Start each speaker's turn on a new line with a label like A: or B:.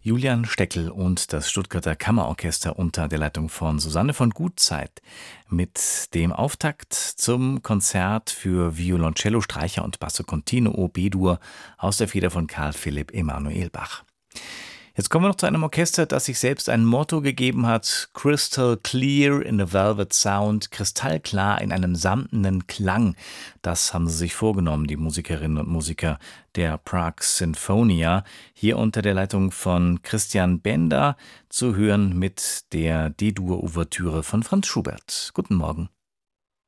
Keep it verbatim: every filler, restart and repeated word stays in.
A: Julian Steckel und das Stuttgarter Kammerorchester unter der Leitung von Susanne von Gutzeit mit dem Auftakt zum Konzert für Violoncello, Streicher und Basso Continuo B-Dur aus der Feder von Carl Philipp Emanuel Bach. Jetzt kommen wir noch zu einem Orchester, das sich selbst ein Motto gegeben hat: Crystal clear in a velvet sound, kristallklar in einem samtenen Klang. Das haben sie sich vorgenommen, die Musikerinnen und Musiker der Prague Sinfonia, hier unter der Leitung von Christian Bender, zu hören mit der D-Dur-Ouvertüre von Franz Schubert. Guten Morgen.